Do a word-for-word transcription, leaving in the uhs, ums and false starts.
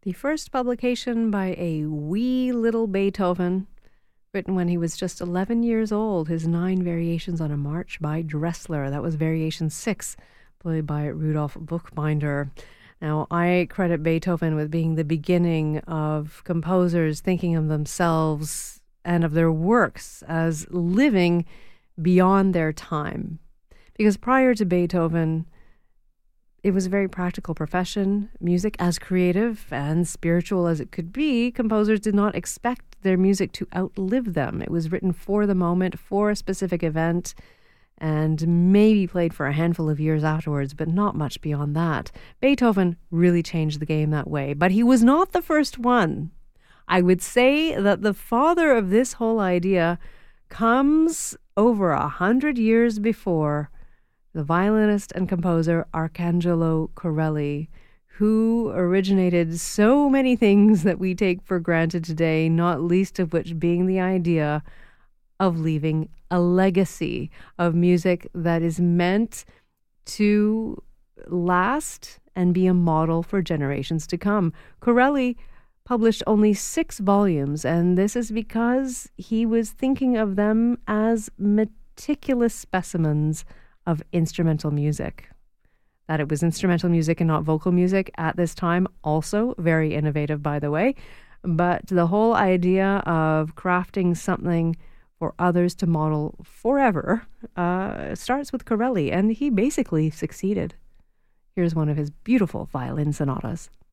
The first publication by a wee little Beethoven, written when he was just eleven years old, his Nine Variations on a March by Dressler. That was Variation six, played by Rudolf Buchbinder. Now, I credit Beethoven with being the beginning of composers thinking of themselves and of their works as living beyond their time. Because prior to Beethoven, it was a very practical profession. Music, as creative and spiritual as it could be, composers did not expect their music to outlive them. It was written for the moment, for a specific event, and maybe played for a handful of years afterwards, but not much beyond that. Beethoven really changed the game that way, but he was not the first one. I would say that the father of this whole idea comes over a hundred years before the violinist and composer Arcangelo Corelli, who originated so many things that we take for granted today, not least of which being the idea of leaving a legacy of music that is meant to last and be a model for generations to come. Corelli published only six volumes, and this is because he was thinking of them as meticulous specimens of instrumental music. That it was instrumental music and not vocal music at this time, also very innovative, by the way. But the whole idea of crafting something for others to model forever uh, starts with Corelli, and he basically succeeded. Here's one of his beautiful violin sonatas.